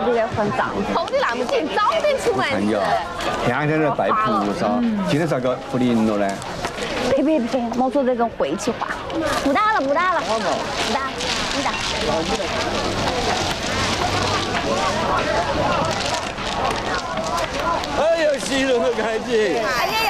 比较很脏。 红的那么近，早点出门子。 天天在拜菩萨，今天咋个不灵了呢？ 别，莫说这种晦气话。不打了，不打，你打。 哎呀，洗人都开心。 哎呀，